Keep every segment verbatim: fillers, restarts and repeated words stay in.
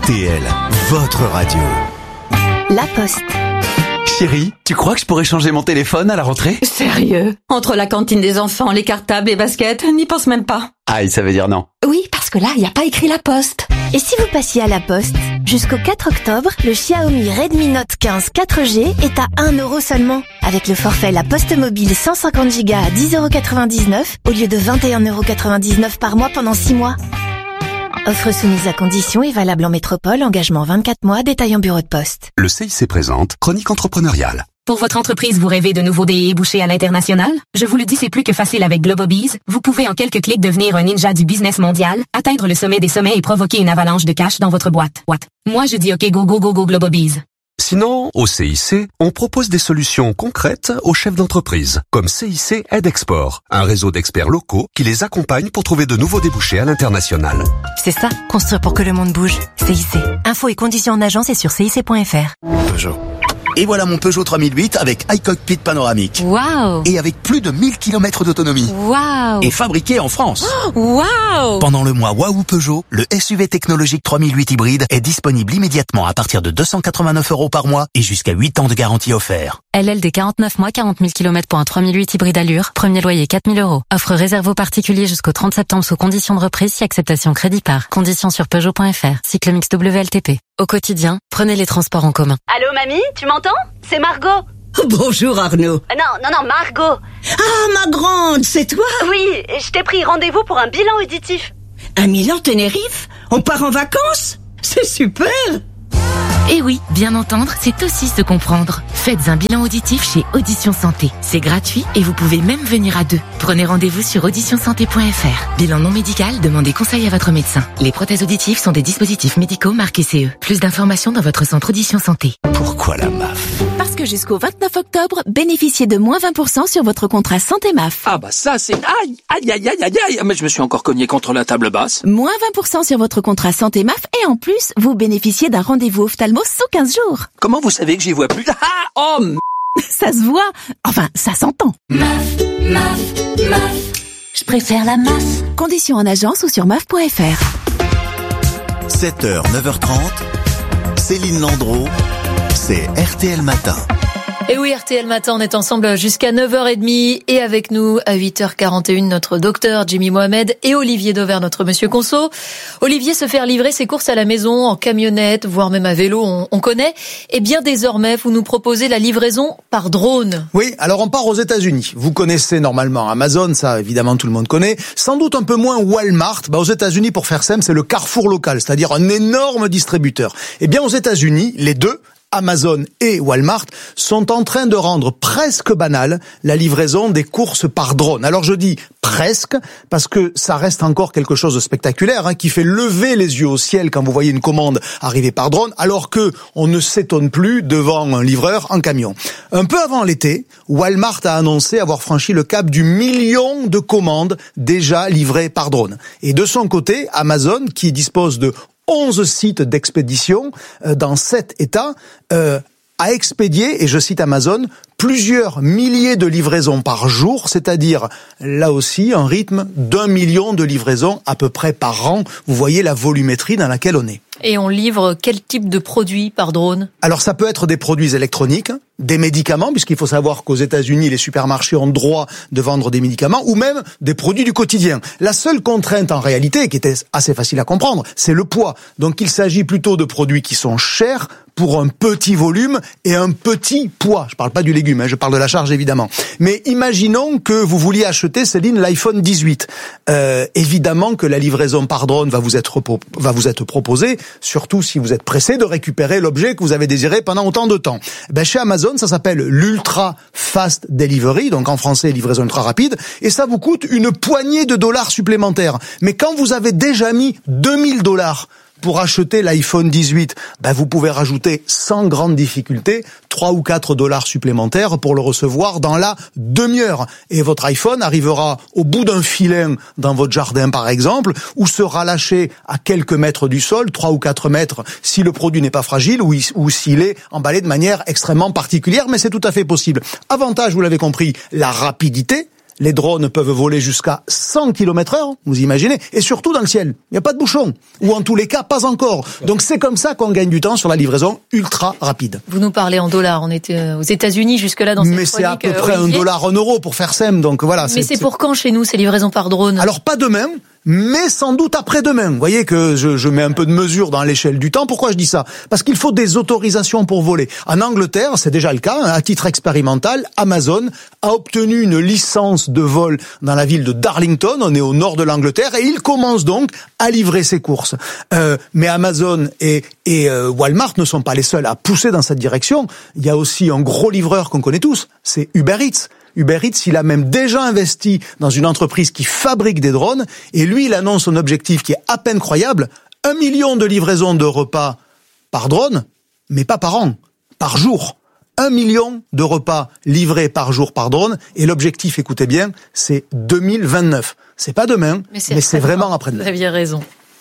T L, votre radio. La Poste. Chérie, tu crois que je pourrais changer mon téléphone à la rentrée ? Sérieux ? Entre la cantine des enfants, les cartables, les baskets, n'y pense même pas. Aïe, ça veut dire non. Oui, parce que là, il n'y a pas écrit La Poste. Et si vous passiez à La Poste ? Jusqu'au quatre octobre, le Xiaomi Redmi Note quinze quatre G est à un euro seulement. Avec le forfait La Poste Mobile cent cinquante giga à dix euros quatre-vingt-dix-neuf au lieu de vingt et un euros quatre-vingt-dix-neuf par mois pendant six mois. Offre soumise à conditions et valable en métropole, engagement vingt-quatre mois, détail en bureau de poste. Le C I C présente Chronique entrepreneuriale. Pour votre entreprise, vous rêvez de nouveaux débouchés à l'international? Je vous le dis, c'est plus que facile avec Globobees. Vous pouvez en quelques clics devenir un ninja du business mondial, atteindre le sommet des sommets et provoquer une avalanche de cash dans votre boîte. What? Moi, je dis OK, go, go, go, go, Globobees. Sinon, au C I C, on propose des solutions concrètes aux chefs d'entreprise, comme C I C Aide Export, un réseau d'experts locaux qui les accompagne pour trouver de nouveaux débouchés à l'international. C'est ça, construire pour que le monde bouge. C I C. Infos et conditions en agence et sur C I C point F R. Peugeot. Et voilà mon Peugeot trois mille huit avec iCockpit panoramique. Waouh! Et avec plus de mille kilomètres d'autonomie. Waouh! Et fabriqué en France. Waouh! Pendant le mois Waouh Peugeot, le S U V technologique trois mille huit hybride est disponible immédiatement à partir de deux cent quatre-vingt-neuf euros par mois et jusqu'à huit ans de garantie offert. L L D quarante-neuf mois, quarante mille kilomètres pour un trois mille huit hybride allure. Premier loyer quatre mille euros. Offre réservée aux particuliers jusqu'au trente septembre sous conditions de reprise si acceptation crédit par. Conditions sur Peugeot point F R. Cycle mix W L T P. Au quotidien, prenez les transports en commun. Allô mamie, tu m'entends? C'est Margot. Bonjour Arnaud. Euh, non, non, non, Margot. Ah, ma grande, c'est toi? Oui, je t'ai pris rendez-vous pour un bilan auditif. Un Milan Tenerife? On part en vacances? C'est super. Eh oui, bien entendre, c'est aussi se comprendre. Faites un bilan auditif chez Audition Santé. C'est gratuit et vous pouvez même venir à deux. Prenez rendez-vous sur audition santé point F R. Bilan non médical, demandez conseil à votre médecin. Les prothèses auditives sont des dispositifs médicaux marqués C E. Plus d'informations dans votre centre Audition Santé. Pourquoi la M A F? Parce que jusqu'au vingt-neuf octobre, bénéficiez de moins vingt pour cent sur votre contrat Santé M A F. Ah bah ça c'est... Aïe, aïe, aïe, aïe, aïe, aïe. Mais je me suis encore cogné contre la table basse. Moins vingt pour cent sur votre contrat Santé M A F et en plus, vous bénéficiez d'un rendez-vous ophtalmo sous quinze jours. Comment vous savez que j'y vois plus? Ah, oh m... Ça se voit. Enfin, ça s'entend. M A F, M A F, M A F. Je préfère la M A F. Conditions en agence ou sur M A F point F R. sept heures, neuf heures trente, Céline Landreau, c'est R T L Matin. Et oui, R T L Matin, on est ensemble jusqu'à neuf heures trente et avec nous à huit heures quarante et une notre docteur Jimmy Mohamed et Olivier Dauvert, notre monsieur Conso. Olivier, se faire livrer ses courses à la maison, en camionnette, voire même à vélo, on, on connaît. Et bien désormais, vous nous proposez la livraison par drone. Oui, alors on part aux États-Unis. Vous connaissez normalement Amazon, ça évidemment tout le monde connaît. Sans doute un peu moins Walmart. Bah, aux États-Unis, pour faire simple, c'est le Carrefour local, c'est-à-dire un énorme distributeur. Eh bien aux États-Unis, les deux, Amazon et Walmart, sont en train de rendre presque banale la livraison des courses par drone. Alors je dis presque parce que ça reste encore quelque chose de spectaculaire, hein, qui fait lever les yeux au ciel quand vous voyez une commande arriver par drone, alors que on ne s'étonne plus devant un livreur en camion. Un peu avant l'été, Walmart a annoncé avoir franchi le cap du million de commandes déjà livrées par drone. Et de son côté, Amazon, qui dispose de onze sites d'expédition euh, dans sept États, euh, a expédié, et je cite Amazon, plusieurs milliers de livraisons par jour, c'est-à-dire, là aussi, un rythme d'un million de livraisons à peu près par an. Vous voyez la volumétrie dans laquelle on est. Et on livre quel type de produits par drone? Alors ça peut être des produits électroniques, des médicaments, puisqu'il faut savoir qu'aux États-Unis, les supermarchés ont le droit de vendre des médicaments, ou même des produits du quotidien. La seule contrainte en réalité, qui était assez facile à comprendre, c'est le poids. Donc il s'agit plutôt de produits qui sont chers pour un petit volume et un petit poids. Je parle pas du légume, hein, je parle de la charge évidemment. Mais imaginons que vous vouliez acheter, Céline, l'iPhone dix-huit. Euh, évidemment que la livraison par drone va vous être va vous être proposée, surtout si vous êtes pressé de récupérer l'objet que vous avez désiré pendant autant de temps. Ben chez Amazon, ça s'appelle l'Ultra Fast Delivery, donc en français livraison ultra rapide, et ça vous coûte une poignée de dollars supplémentaires. Mais quand vous avez déjà mis deux mille dollars pour acheter l'iPhone dix-huit, ben vous pouvez rajouter sans grande difficulté trois ou quatre dollars supplémentaires pour le recevoir dans la demi-heure. Et votre iPhone arrivera au bout d'un filin dans votre jardin par exemple, ou sera lâché à quelques mètres du sol, trois ou quatre mètres si le produit n'est pas fragile ou, ou s'il est emballé de manière extrêmement particulière, mais c'est tout à fait possible. Avantage, vous l'avez compris, la rapidité. Les drones peuvent voler jusqu'à cent kilomètres heure, vous imaginez, et surtout dans le ciel. Il n'y a pas de bouchon, ou en tous les cas, pas encore. Donc c'est comme ça qu'on gagne du temps sur la livraison ultra rapide. Vous nous parlez en dollars, on était aux États-Unis jusque-là dans cette Mais c'est à peu euh, près Olivier. un dollar, un euro pour faire simple, donc voilà. Mais c'est, c'est c'est... pour quand chez nous ces livraisons par drone? Alors pas demain, mais sans doute après-demain. Vous voyez que je, je mets un peu de mesure dans l'échelle du temps. Pourquoi je dis ça? Parce qu'il faut des autorisations pour voler. En Angleterre, c'est déjà le cas, à titre expérimental, Amazon a obtenu une licence de vol dans la ville de Darlington, on est au nord de l'Angleterre, et il commence donc à livrer ses courses. Euh, mais Amazon et, et euh, Walmart ne sont pas les seuls à pousser dans cette direction. Il y a aussi un gros livreur qu'on connaît tous, c'est Uber Eats. Uber Eats, il a même déjà investi dans une entreprise qui fabrique des drones, et lui, il annonce un objectif qui est à peine croyable, un million de livraisons de repas par drone, mais pas par an, par jour. Un million de repas livrés par jour par drone, et l'objectif, écoutez bien, c'est deux mille vingt-neuf. C'est pas demain, mais c'est, mais c'est vraiment après-demain. Vous aviez raison.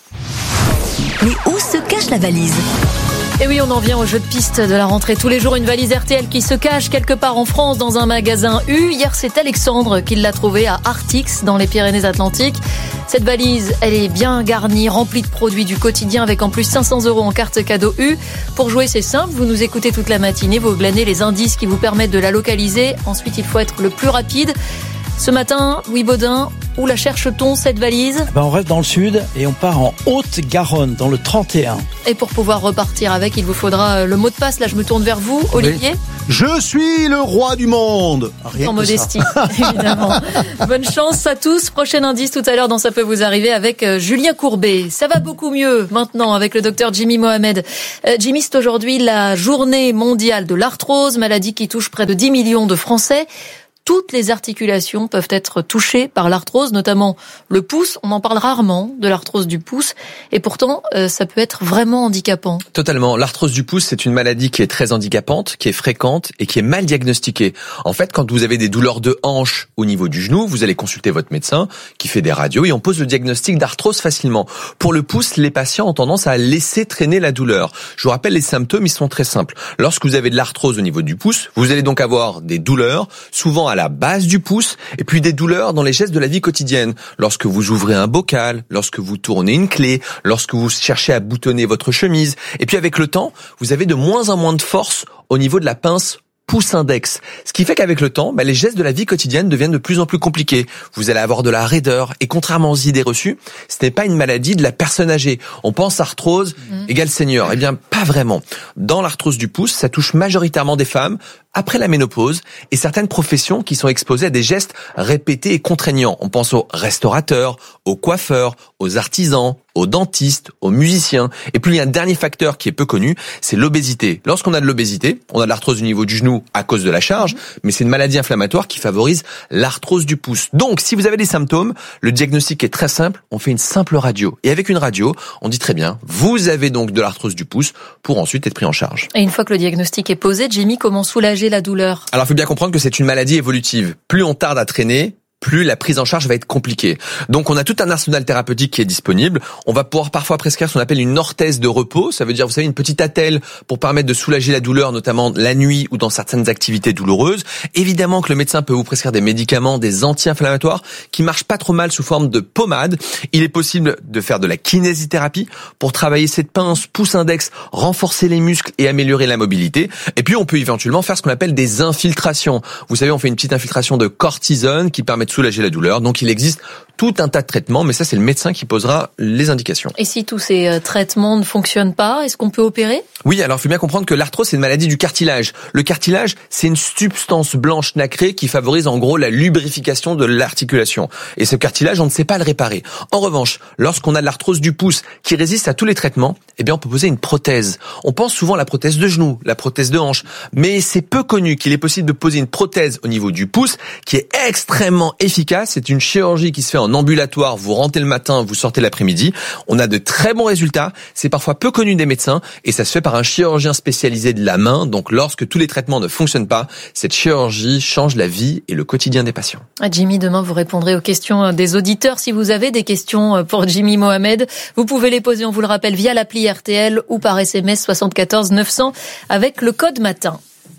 Mais où se cache la valise ? Et oui, on en vient au jeu de piste de la rentrée. Tous les jours, une valise R T L qui se cache quelque part en France dans un magasin U. Hier, c'est Alexandre qui l'a trouvée à Artix, dans les Pyrénées-Atlantiques. Cette valise, elle est bien garnie, remplie de produits du quotidien, avec en plus cinq cents euros en carte cadeau U. Pour jouer, c'est simple. Vous nous écoutez toute la matinée. Vous glanez les indices qui vous permettent de la localiser. Ensuite, il faut être le plus rapide. Ce matin, Louis Baudin, où la cherche-t-on, cette valise ? Ben on reste dans le sud et on part en Haute-Garonne, dans le trente et un. Et pour pouvoir repartir avec, il vous faudra le mot de passe. Là, je me tourne vers vous, Olivier. Oui. Je suis le roi du monde. Rien en que modestie, ça. évidemment. Bonne chance à tous. Prochain indice tout à l'heure dans Ça peut vous arriver avec Julien Courbet. Ça va beaucoup mieux maintenant avec le docteur Jimmy Mohamed. Euh, Jimmy, c'est aujourd'hui la journée mondiale de l'arthrose, maladie qui touche près de dix millions de Français. Toutes les articulations peuvent être touchées par l'arthrose, notamment le pouce. On en parle rarement de l'arthrose du pouce, et pourtant, euh, ça peut être vraiment handicapant. Totalement. L'arthrose du pouce, c'est une maladie qui est très handicapante, qui est fréquente et qui est mal diagnostiquée. En fait, quand vous avez des douleurs de hanche au niveau du genou, vous allez consulter votre médecin qui fait des radios et on pose le diagnostic d'arthrose facilement. Pour le pouce, les patients ont tendance à laisser traîner la douleur. Je vous rappelle, les symptômes, ils sont très simples. Lorsque vous avez de l'arthrose au niveau du pouce, vous allez donc avoir des douleurs, souvent à la base du pouce, et puis des douleurs dans les gestes de la vie quotidienne. Lorsque vous ouvrez un bocal, lorsque vous tournez une clé, lorsque vous cherchez à boutonner votre chemise. Et puis avec le temps, vous avez de moins en moins de force au niveau de la pince pouce-index. Ce qui fait qu'avec le temps, bah, les gestes de la vie quotidienne deviennent de plus en plus compliqués. Vous allez avoir de la raideur. Et contrairement aux idées reçues, ce n'est pas une maladie de la personne âgée. On pense arthrose mmh. égale senior. Eh bien, pas vraiment. Dans l'arthrose du pouce, ça touche majoritairement des femmes après la ménopause et certaines professions qui sont exposées à des gestes répétés et contraignants. On pense aux restaurateurs, aux coiffeurs, aux artisans, aux dentistes, aux musiciens. Et puis il y a un dernier facteur qui est peu connu, c'est l'obésité. Lorsqu'on a de l'obésité, on a de l'arthrose au niveau du genou à cause de la charge, mais c'est une maladie inflammatoire qui favorise l'arthrose du pouce. Donc si vous avez des symptômes, le diagnostic est très simple, on fait une simple radio. Et avec une radio, on dit très bien, vous avez donc de l'arthrose du pouce pour ensuite être pris en charge. Et une fois que le diagnostic est posé, Jimmy, comment soulager la douleur ? Alors il faut bien comprendre que c'est une maladie évolutive. Plus on tarde à traîner, plus la prise en charge va être compliquée. Donc on a tout un arsenal thérapeutique qui est disponible. On va pouvoir parfois prescrire ce qu'on appelle une orthèse de repos. Ça veut dire, vous savez, une petite attelle pour permettre de soulager la douleur, notamment la nuit ou dans certaines activités douloureuses. Évidemment que le médecin peut vous prescrire des médicaments, des anti-inflammatoires qui marchent pas trop mal sous forme de pommade. Il est possible de faire de la kinésithérapie pour travailler cette pince, pouce-index, renforcer les muscles et améliorer la mobilité. Et puis on peut éventuellement faire ce qu'on appelle des infiltrations. Vous savez, on fait une petite infiltration de cortisone qui permet de soulager la douleur. Donc il existe tout un tas de traitements, mais ça c'est le médecin qui posera les indications. Et si tous ces euh, traitements ne fonctionnent pas, est-ce qu'on peut opérer ? Oui, alors il faut bien comprendre que l'arthrose c'est une maladie du cartilage. Le cartilage, c'est une substance blanche nacrée qui favorise en gros la lubrification de l'articulation. Et ce cartilage, on ne sait pas le réparer. En revanche, lorsqu'on a de l'arthrose du pouce qui résiste à tous les traitements, eh bien on peut poser une prothèse. On pense souvent à la prothèse de genou, la prothèse de hanche, mais c'est peu connu qu'il est possible de poser une prothèse au niveau du pouce qui est extrêmement efficace. C'est une chirurgie qui se fait en ambulatoire. Vous rentrez le matin, vous sortez l'après-midi. On a de très bons résultats. C'est parfois peu connu des médecins et ça se fait par un chirurgien spécialisé de la main. Donc, lorsque tous les traitements ne fonctionnent pas, cette chirurgie change la vie et le quotidien des patients. Jimmy, demain, vous répondrez aux questions des auditeurs. Si vous avez des questions pour Jimmy Mohamed, vous pouvez les poser, on vous le rappelle, via l'appli R T L ou par S M S soixante-quatorze neuf cents avec le code matin.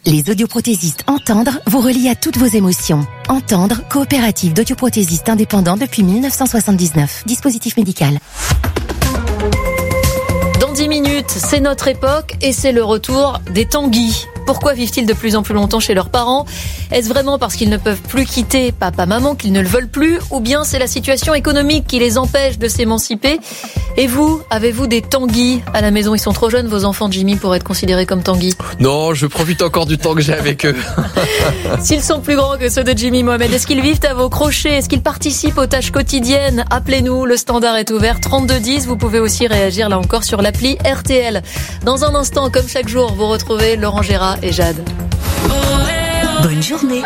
Les audioprothésistes Entendre vous relient à toutes vos émotions. Entendre, coopérative d'audioprothésistes indépendants depuis dix-neuf cent soixante-dix-neuf. Dispositif médical. Dans dix minutes, c'est notre époque et c'est le retour des Tanguy. Pourquoi vivent-ils de plus en plus longtemps chez leurs parents ? Est-ce vraiment parce qu'ils ne peuvent plus quitter papa-maman, qu'ils ne le veulent plus ? Ou bien c'est la situation économique qui les empêche de s'émanciper ? Et vous, avez-vous des Tanguy à la maison ? Ils sont trop jeunes, vos enfants, Jimmy, pour être considérés comme Tanguy. Non, je profite encore du temps que j'ai avec eux. S'ils sont plus grands que ceux de Jimmy Mohamed, est-ce qu'ils vivent à vos crochets ? Est-ce qu'ils participent aux tâches quotidiennes ? Appelez-nous, le standard est ouvert, trente-deux dix. Vous pouvez aussi réagir là encore sur l'appli R T L. Dans un instant, comme chaque jour, vous retrouvez Laurent Gérard et Jade. Bonne journée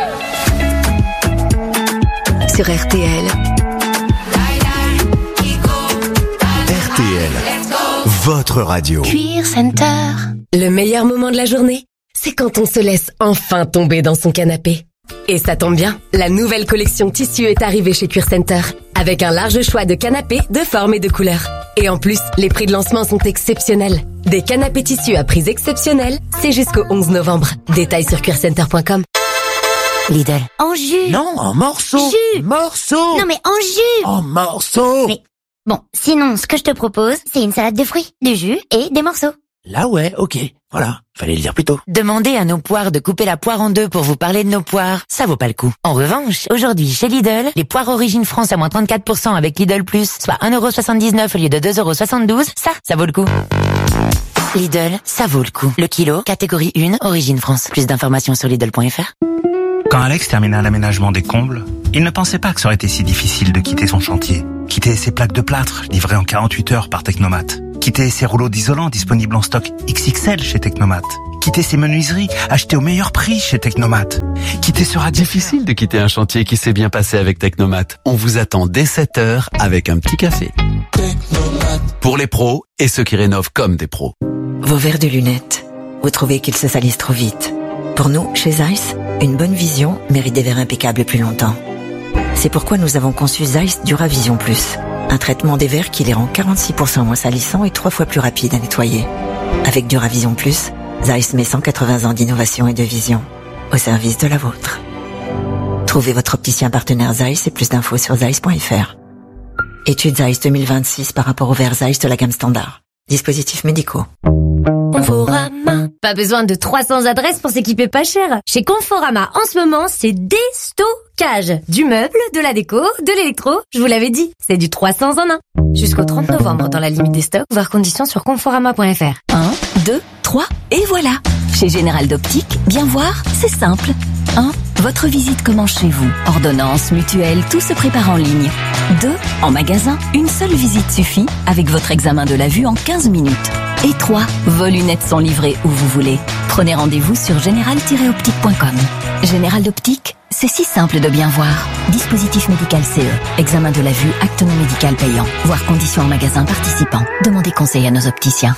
sur R T L. R T L, votre radio. Cuir Center. Le meilleur moment de la journée, c'est quand on se laisse enfin tomber dans son canapé. Et ça tombe bien, la nouvelle collection tissu est arrivée chez Cuir Center, avec un large choix de canapés de formes et de couleurs. Et en plus, les prix de lancement sont exceptionnels. Des canapés tissus à prix exceptionnels, c'est jusqu'au onze novembre. Détails sur cuir center point com. Lidl. En jus. Non, en morceaux. Jus. Morceaux. Non mais en jus. En morceaux. Mais bon, sinon, ce que je te propose, c'est une salade de fruits, du jus et des morceaux. Là ouais, ok. Voilà, fallait le dire plus tôt. Demandez à nos poires de couper la poire en deux pour vous parler de nos poires. Ça vaut pas le coup. En revanche, aujourd'hui, chez Lidl, les poires Origine France à moins trente-quatre pour cent avec Lidl Plus, soit un euro soixante-dix-neuf au lieu de deux euros soixante-douze, ça, ça vaut le coup. Lidl, ça vaut le coup. Le kilo, catégorie un, Origine France. Plus d'informations sur Lidl point F R. Quand Alex termina l'aménagement des combles, il ne pensait pas que ça aurait été si difficile de quitter son chantier. Quitter ses plaques de plâtre, livrées en quarante-huit heures par Technomat. Quitter ses rouleaux d'isolant disponibles en stock X X L chez Technomat. Quitter ses menuiseries achetées au meilleur prix chez Technomat. Quitter ce radiateur. Difficile de quitter un chantier qui s'est bien passé avec Technomat. On vous attend dès sept heures avec un petit café. Technomat. Pour les pros et ceux qui rénovent comme des pros. Vos verres de lunettes, vous trouvez qu'ils se salissent trop vite. Pour nous, chez Zeiss, une bonne vision mérite des verres impeccables plus longtemps. C'est pourquoi nous avons conçu Zeiss Duravision Plus. Un traitement des verres qui les rend quarante-six pour cent moins salissants et trois fois plus rapides à nettoyer. Avec Duravision Plus, Zeiss met cent quatre-vingts ans d'innovation et de vision au service de la vôtre. Trouvez votre opticien partenaire Zeiss et plus d'infos sur zeiss point F R. Étude Zeiss deux mille vingt-six par rapport aux verres Zeiss de la gamme standard. Dispositifs médicaux. Conforama. Pas besoin de trois cents adresses pour s'équiper pas cher. Chez Conforama, en ce moment, c'est déstockage. Du meuble, de la déco, de l'électro. Je vous l'avais dit, c'est du trois cents en un. Jusqu'au trente novembre dans la limite des stocks, voir conditions sur conforama point F R. un, deux, trois, et voilà. Chez Général d'Optique, bien voir, c'est simple. un. Votre visite commence chez vous. Ordonnance, mutuelle, tout se prépare en ligne. deux. En magasin, une seule visite suffit avec votre examen de la vue en quinze minutes. Et trois. Vos lunettes sont livrées où vous voulez. Prenez rendez-vous sur général tiret optique point com. Général d'Optique, c'est si simple de bien voir. Dispositif médical C E. Examen de la vue, acte non médical payant. Voir conditions en magasin participant. Demandez conseil à nos opticiens.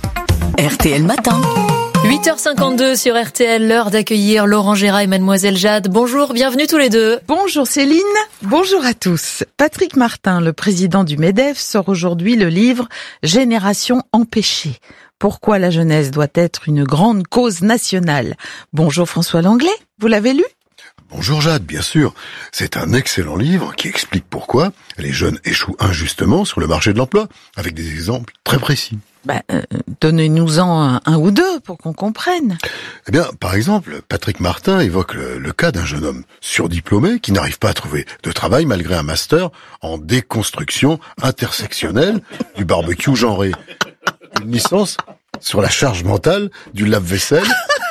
R T L Matin. huit heures cinquante-deux sur R T L, l'heure d'accueillir Laurent Gérard et Mademoiselle Jade. Bonjour, bienvenue tous les deux. Bonjour Céline, bonjour à tous. Patrick Martin, le président du MEDEF, sort aujourd'hui le livre « Génération empêchée ». Pourquoi la jeunesse doit être une grande cause nationale. Bonjour François Langlais, vous l'avez lu ? Bonjour Jade, bien sûr. C'est un excellent livre qui explique pourquoi les jeunes échouent injustement sur le marché de l'emploi, avec des exemples très précis. Bah, euh, donnez-nous-en un, un ou deux pour qu'on comprenne. Eh bien, par exemple, Patrick Martin évoque le, le cas d'un jeune homme surdiplômé qui n'arrive pas à trouver de travail malgré un master en déconstruction intersectionnelle du barbecue genré. Une licence sur la charge mentale du lave-vaisselle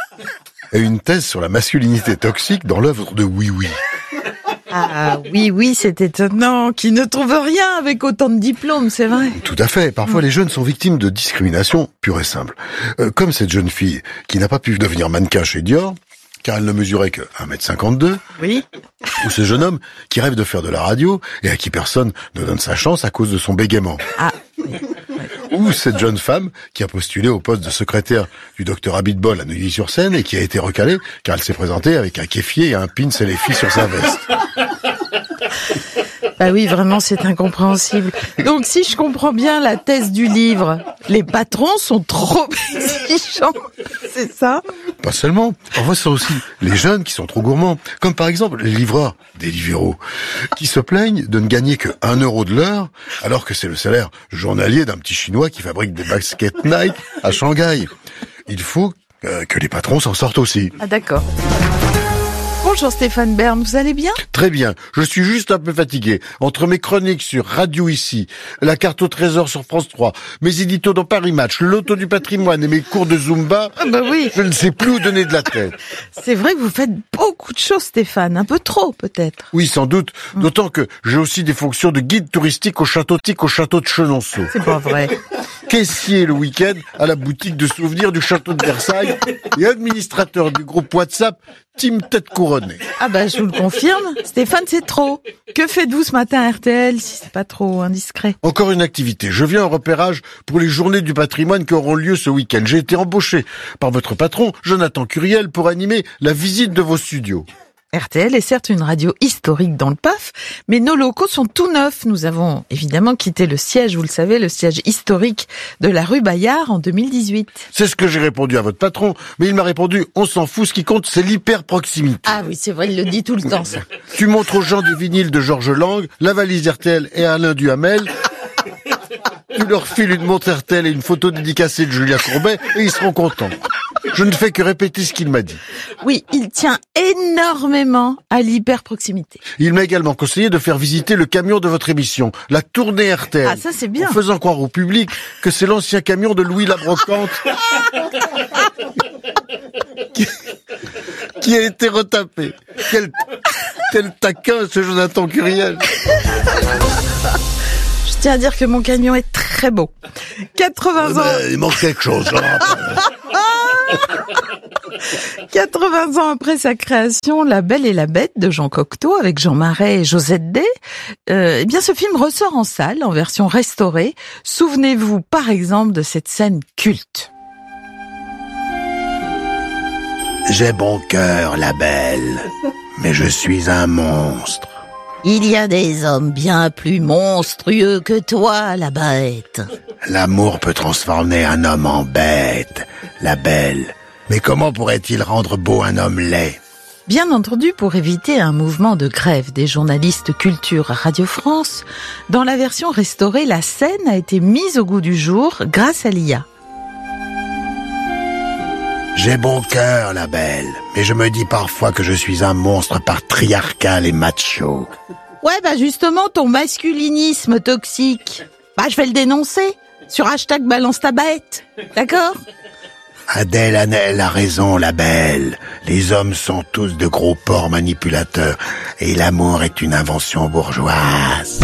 et une thèse sur la masculinité toxique dans l'œuvre de Oui Oui. Ah oui, oui, c'est étonnant, qui ne trouve rien avec autant de diplômes, c'est vrai. Tout à fait. Parfois, les jeunes sont victimes de discrimination pure et simple. Euh, comme cette jeune fille qui n'a pas pu devenir mannequin chez Dior, car elle ne mesurait que un mètre cinquante-deux. Oui. Ou ce jeune homme qui rêve de faire de la radio et à qui personne ne donne sa chance à cause de son bégaiement. Ah. Ou cette jeune femme qui a postulé au poste de secrétaire du docteur Abitbol à Neuilly-sur-Seine et qui a été recalée car elle s'est présentée avec un kéfier et un pins et les filles sur sa veste. Bah oui, vraiment, c'est incompréhensible. Donc, si je comprends bien la thèse du livre, les patrons sont trop exigeants, c'est ça ? Pas seulement. Parfois, ce sont aussi les jeunes qui sont trop gourmands. Comme par exemple les livreurs des Deliveroo, qui se plaignent de ne gagner que un euro de l'heure, alors que c'est le salaire journalier d'un petit Chinois qui fabrique des baskets Nike à Shanghai. Il faut euh, que les patrons s'en sortent aussi. Ah d'accord. Bonjour Stéphane Bern, vous allez bien? Très bien, je suis juste un peu fatigué. Entre mes chroniques sur Radio Ici, la carte au trésor sur France trois, mes éditos dans Paris Match, le loto du patrimoine et mes cours de Zumba, ah bah oui. Je ne sais plus où donner de la tête. C'est vrai que vous faites beaucoup de choses Stéphane, un peu trop peut-être. Oui, sans doute, mmh. d'autant que j'ai aussi des fonctions de guide touristique au château au château de Chenonceau. C'est pas vrai. Caissier le week-end à la boutique de souvenirs du château de Versailles et administrateur du groupe WhatsApp Team Tête Couronnée. Ah bah je vous le confirme, Stéphane c'est trop. Que faites-vous ce matin à R T L si c'est pas trop indiscret? Encore une activité, je viens en repérage pour les journées du patrimoine qui auront lieu ce week-end. J'ai été embauché par votre patron, Jonathan Curiel, pour animer la visite de vos studios. R T L est certes une radio historique dans le P A F, mais nos locaux sont tout neufs. Nous avons évidemment quitté le siège, vous le savez, le siège historique de la rue Bayard en deux mille dix-huit. C'est ce que j'ai répondu à votre patron, mais il m'a répondu « on s'en fout, ce qui compte c'est l'hyper-proximité ». Ah oui, c'est vrai, il le dit tout le temps ça. Tu montres aux gens des vinyles de Georges Lang, la valise R T L et Alain Duhamel. Tu leur files une montre R T L et une photo dédicacée de Julien Courbet et ils seront contents. Je ne fais que répéter ce qu'il m'a dit. Oui, il tient énormément à l'hyper-proximité. Il m'a également conseillé de faire visiter le camion de votre émission, la tournée R T L. Ah, ça c'est bien. En faisant croire au public que c'est l'ancien camion de Louis Labrocante qui, qui a été retapé. Quel, quel taquin ce Jonathan Curiel. Je tiens à dire que mon camion est très beau. quatre-vingts ans. Ben, il manque quelque chose. quatre-vingts ans après sa création, La Belle et la Bête de Jean Cocteau avec Jean Marais et Josette Day, euh, eh bien ce film ressort en salle en version restaurée. Souvenez-vous par exemple de cette scène culte. J'ai bon cœur, la belle, mais je suis un monstre. Il y a des hommes bien plus monstrueux que toi, la bête. L'amour peut transformer un homme en bête, la belle. Mais comment pourrait-il rendre beau un homme laid ? Bien entendu, pour éviter un mouvement de grève des journalistes culture à Radio France, dans la version restaurée, la scène a été mise au goût du jour grâce à l'I A. J'ai bon cœur, la belle, mais je me dis parfois que je suis un monstre patriarcal et macho. Ouais, bah justement, ton masculinisme toxique, bah je vais le dénoncer sur hashtag balance ta bête, d'accord ? Adèle Hanel a raison, la belle. Les hommes sont tous de gros porcs manipulateurs et l'amour est une invention bourgeoise.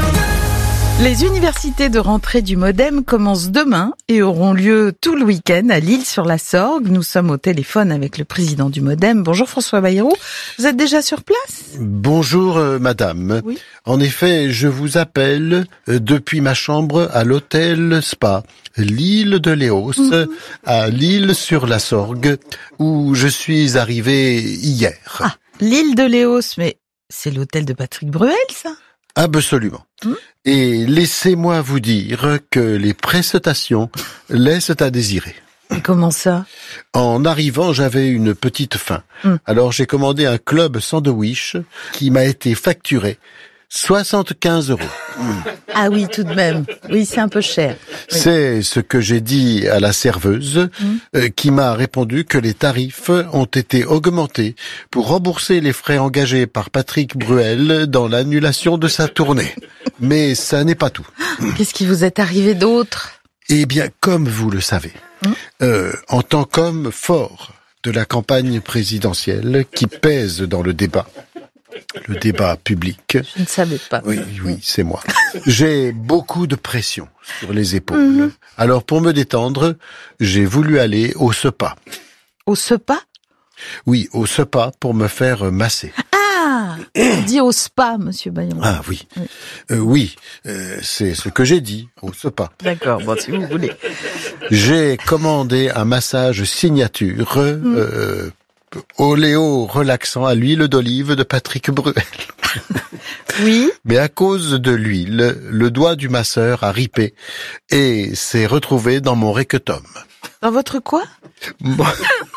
Les universités de rentrée du Modem commencent demain et auront lieu tout le week-end à L'Isle-sur-la-Sorgue. Nous sommes au téléphone avec le président du Modem. Bonjour François Bayrou. Vous êtes déjà sur place ? Bonjour euh, madame. Oui. En effet, je vous appelle euh, depuis ma chambre à l'hôtel Spa, l'île de Léos, mmh. à L'Isle-sur-la-Sorgue, où je suis arrivé hier. Ah, l'île de Léos, mais c'est l'hôtel de Patrick Bruel, ça ? Absolument. Mmh. Et laissez-moi vous dire que les prestations laissent à désirer. Et comment ça ? En arrivant, j'avais une petite faim. Mmh. Alors j'ai commandé un club sandwich qui m'a été facturé soixante-quinze euros. Ah oui, tout de même. Oui, c'est un peu cher. Oui. C'est ce que j'ai dit à la serveuse, mmh. euh, qui m'a répondu que les tarifs ont été augmentés pour rembourser les frais engagés par Patrick Bruel dans l'annulation de sa tournée. Mais ça n'est pas tout. Qu'est-ce qui vous est arrivé d'autre ? Eh bien, comme vous le savez, mmh. euh, en tant qu'homme fort de la campagne présidentielle qui pèse dans le débat, le débat public. Je ne savais pas. Oui, oui, c'est moi. J'ai beaucoup de pression sur les épaules. Mmh. Alors, pour me détendre, j'ai voulu aller au spa. Au spa ? Oui, au spa pour me faire masser. Ah, on dit au spa, monsieur Bayon. Ah oui, oui, euh, oui euh, c'est ce que j'ai dit, au spa. D'accord, bon, si vous voulez. J'ai commandé un massage signature, mmh. euh, oléo relaxant à l'huile d'olive de Patrick Bruel. Oui. Mais à cause de l'huile, le doigt du masseur a ripé et s'est retrouvé dans mon rectum. Dans votre quoi ?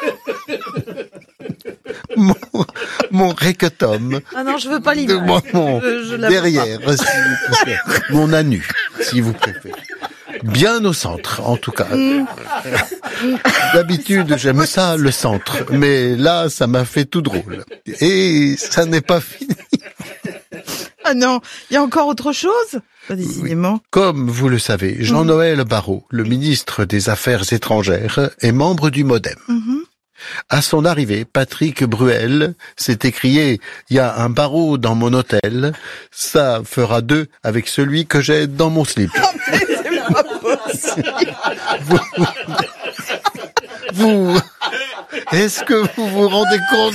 mon, mon rectum. Ah non, je veux pas l'image. Mon, mon je, je la derrière, si vous préférez. Mon anus, si vous préférez. Bien au centre, en tout cas. Mm. D'habitude, j'aime ça, le centre. Mais là, ça m'a fait tout drôle. Et ça n'est pas fini. Ah non, il y a encore autre chose? Pas décidément. Oui. Comme vous le savez, Jean-Noël Barrot, le ministre des Affaires étrangères, est membre du MoDem. Mm-hmm. À son arrivée, Patrick Bruel s'est écrié « Il y a un barreau dans mon hôtel, ça fera deux avec celui que j'ai dans mon slip. » vous, vous, est-ce que vous vous rendez compte?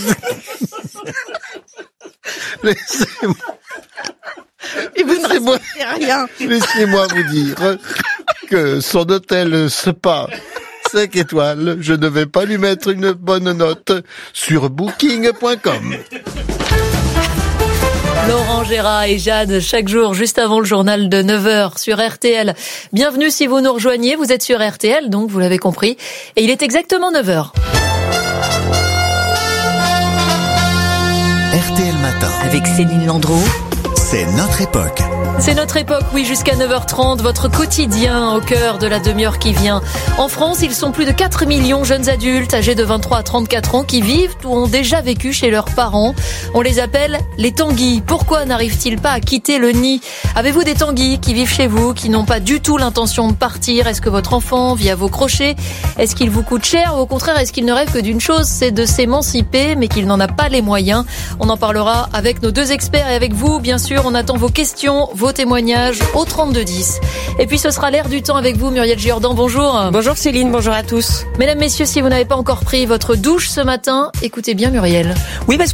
Laissez-moi, Et vous laissez-moi, ne rien. Laissez-moi vous dire que son hôtel Spa cinq étoiles, je ne vais pas lui mettre une bonne note sur booking point com. Laurent Gérard et Jade, chaque jour, juste avant le journal de neuf heures sur R T L. Bienvenue si vous nous rejoignez, vous êtes sur R T L, donc vous l'avez compris. Et il est exactement neuf heures. R T L Matin. Avec Céline Landreau. C'est notre époque. C'est notre époque, oui, jusqu'à neuf heures trente, votre quotidien au cœur de la demi-heure qui vient. En France, ils sont plus de quatre millions jeunes adultes âgés de vingt-trois à trente-quatre ans qui vivent ou ont déjà vécu chez leurs parents. On les appelle les tanguis. Pourquoi n'arrivent-ils pas à quitter le nid? Avez-vous des tanguis qui vivent chez vous, qui n'ont pas du tout l'intention de partir? Est-ce que votre enfant vit à vos crochets? Est-ce qu'il vous coûte cher ou au contraire, est-ce qu'il ne rêve que d'une chose, c'est de s'émanciper, mais qu'il n'en a pas les moyens? On en parlera avec nos deux experts et avec vous, bien sûr. On attend vos questions, vos témoignages au trente-deux dix. Et puis ce sera l'air du temps avec vous, Muriel Giordan. Bonjour. Bonjour Céline, bonjour à tous. Mesdames, messieurs, si vous n'avez pas encore pris votre douche ce matin, écoutez bien Muriel. Oui, parce que